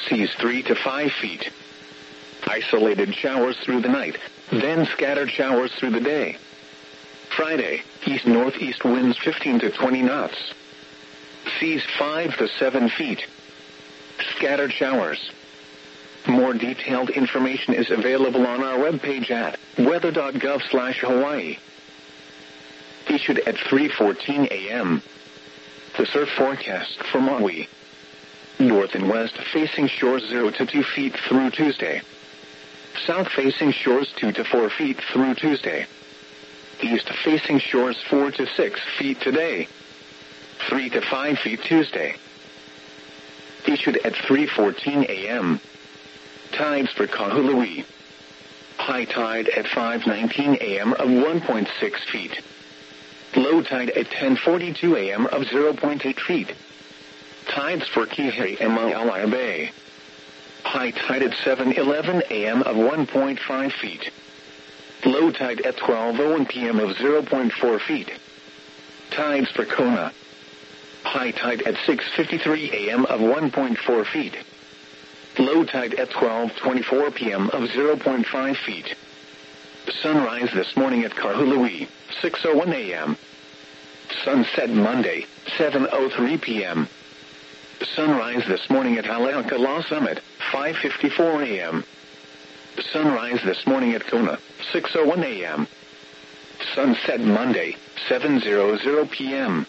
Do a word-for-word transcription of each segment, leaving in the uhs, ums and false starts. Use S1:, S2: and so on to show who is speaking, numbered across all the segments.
S1: Seas three to five feet. Isolated showers through the night, then scattered showers through the day. Friday, east-northeast winds fifteen to twenty knots. Seas five to seven feet. Scattered showers. More detailed information is available on our webpage at weather dot gov slash Hawaii. Issued at three fourteen a.m. The surf forecast for Maui. North and west facing shores zero to two feet through Tuesday. South facing shores two to four feet through Tuesday. East facing shores four to six feet today. three to five feet Tuesday. Issued at three fourteen a.m. Tides for Kahului. High tide at five nineteen a.m. of one point six feet. Low tide at ten forty-two a.m. of zero point eight feet. Tides for Kihei and Maalaea Bay. High tide at seven eleven a.m. of one point five feet. Low tide at twelve oh one p.m. of zero point four feet. Tides for Kona. High tide at six fifty-three a.m. of one point four feet. Low tide at twelve twenty-four p.m. of zero point five feet. Sunrise this morning at Kahului, six oh one a.m. Sunset Monday, seven oh three p.m. Sunrise this morning at Haleakala Summit, five fifty-four a.m. Sunrise this morning at Kona, six oh one a.m. Sunset Monday, seven hundred p.m.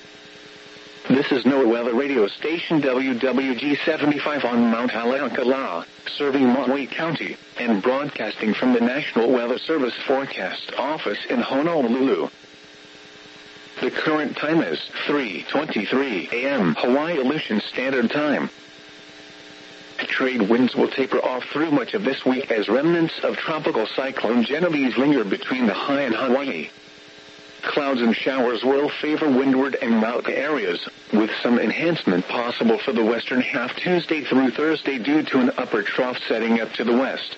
S1: This is NOAA Weather Radio Station W W G seventy-five on Mount Haleakala, serving Maui County, and broadcasting from the National Weather Service Forecast Office in Honolulu. The current time is three twenty-three a.m. Hawaii Aleutian Standard Time. Trade winds will taper off through much of this week as remnants of Tropical Cyclone Genevieve linger between the high and Hawaii. Clouds and showers will favor windward and mountain areas, with some enhancement possible for the western half Tuesday through Thursday due to an upper trough setting up to the west.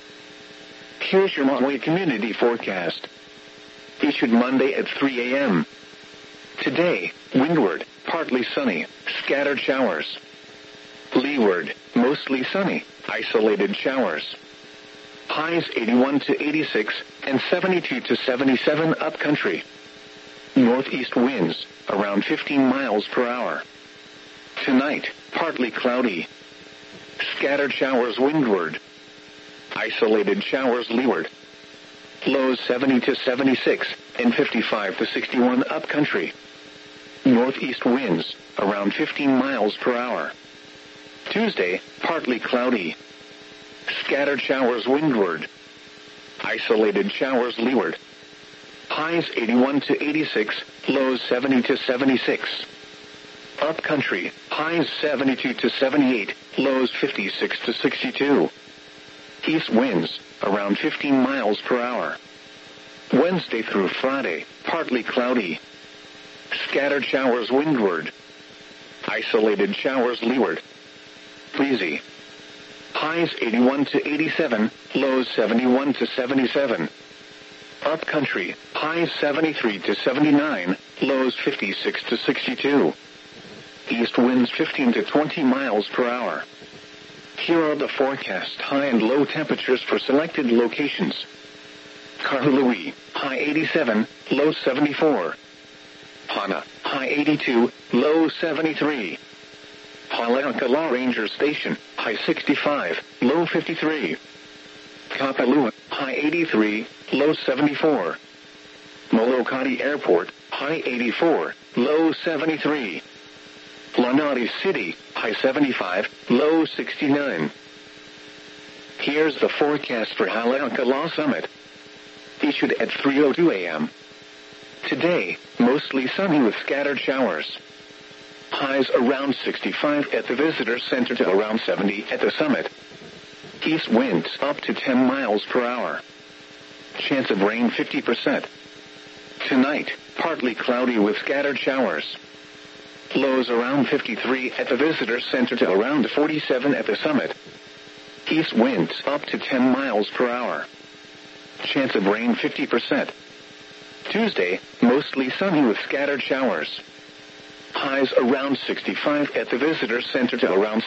S1: Here's your Maui community forecast. Issued Monday at three a.m. Today, windward, partly sunny, scattered showers. Leeward, mostly sunny, isolated showers. Highs eighty-one to eighty-six and seventy-two to seventy-seven upcountry. Northeast winds, around fifteen miles per hour. Tonight, partly cloudy. Scattered showers windward. Isolated showers leeward. Lows seventy to seventy-six and fifty-five to sixty-one upcountry. Northeast winds, around fifteen miles per hour. Tuesday, partly cloudy. Scattered showers windward. Isolated showers leeward. Highs eighty-one to eighty-six, lows seventy to seventy-six. Upcountry, highs seventy-two to seventy-eight, lows fifty-six to sixty-two. East winds, around fifteen miles per hour. Wednesday through Friday, partly cloudy. Scattered showers windward. Isolated showers leeward. Breezy. Highs eighty-one to eighty-seven, lows seventy-one to seventy-seven. Upcountry, highs seventy-three to seventy-nine, lows fifty-six to sixty-two. East winds fifteen to twenty miles per hour. Here are the forecast high and low temperatures for selected locations. Kahului, high eighty-seven, low seventy-four. Hana, high eighty-two, low seventy-three. Haleakala Ranger Station, high sixty-five, low fifty-three. Kapalua, high eighty-three, low seventy-four. Molokai Airport, high eighty-four, low seventy-three. Lanai City, high seventy-five, low sixty-nine. Here's the forecast for Haleakala Summit. Issued at three oh two a.m. Today, mostly sunny with scattered showers. Highs around sixty-five at the Visitor Center to around seventy at the summit. East winds up to ten miles per hour. Chance of rain fifty percent. Tonight, partly cloudy with scattered showers. Lows around fifty-three at the Visitor Center to around forty-seven at the summit. East winds up to ten miles per hour. Chance of rain fifty percent. Tuesday, mostly sunny with scattered showers. Highs around sixty-five at the Visitor Center to around